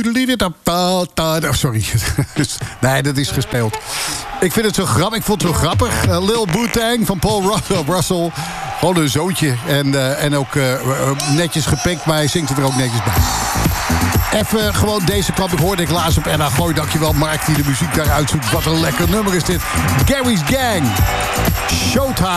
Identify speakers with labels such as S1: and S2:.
S1: Sorry. Nee, dat is gespeeld. Ik vind het zo grappig. Ik vond het zo grappig. Lil Wu-Tang van Paul Russell. Gewoon een zoontje. En ook netjes gepikt, maar hij zingt er ook netjes bij. Even gewoon deze klap. Ik hoorde ik laatst op NH Gooi. Dankjewel Mark die de muziek daar uitzoekt. Wat een lekker nummer is dit. Gary's Gang. Showtime.